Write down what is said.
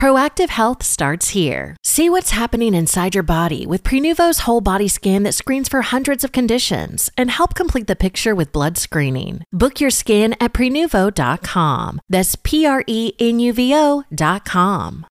Proactive Health starts here. See what's happening inside your body with Prenuvo's whole body scan that screens for hundreds of conditions and help complete the picture with blood screening. Book your scan at Prenuvo.com. That's Prenuvo.com.